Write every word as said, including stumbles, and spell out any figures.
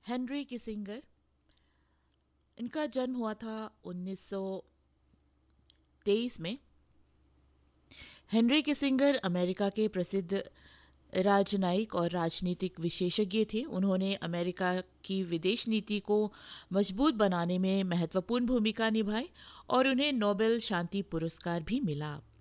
Henry Kissinger. इनका जन्म हुआ था उन्नीस सौ तेईस में। हेनरी किसिंगर अमेरिका के प्रसिद्ध राजनयिक और राजनीतिक विशेषज्ञ थे। उन्होंने अमेरिका की विदेश नीति को मजबूत बनाने में महत्वपूर्ण भूमिका निभाई और उन्हें नोबेल शांति पुरस्कार भी मिला।